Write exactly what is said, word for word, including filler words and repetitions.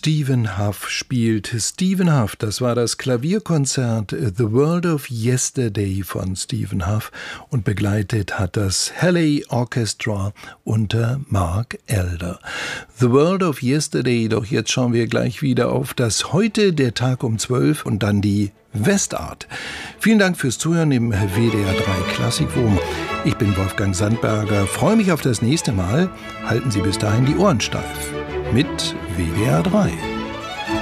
Stephen Hough spielt Stephen Hough. Das war das Klavierkonzert The World of Yesterday von Stephen Hough und begleitet hat das Halley Orchestra unter Mark Elder. The World of Yesterday, doch jetzt schauen wir gleich wieder auf das Heute, der Tag um zwölf und dann die Westart. Vielen Dank fürs Zuhören im W D R drei Klassikforum. Ich bin Wolfgang Sandberger, freue mich auf das nächste Mal. Halten Sie bis dahin die Ohren steif mit W D R drei.